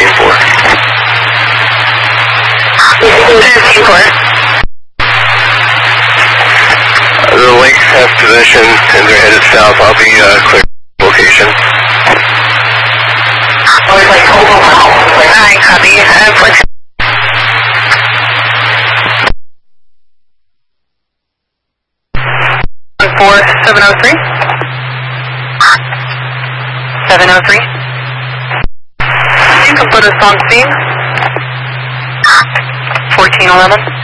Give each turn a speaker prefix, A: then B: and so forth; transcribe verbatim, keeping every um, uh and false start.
A: fifteen four.
B: fifteen four.
A: Uh, the lake has position and they're headed south. I'll be uh, clear location.
B: Alright, copy. Uh, flex. four seven oh three. seven oh three. You can put us on scene. fourteen eleven.